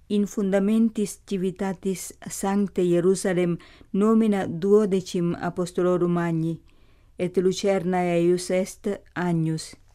in fundamentis civitatis Sancte Hierusalem nomina 12 apostolorum magni, et lucerna eius est agnus.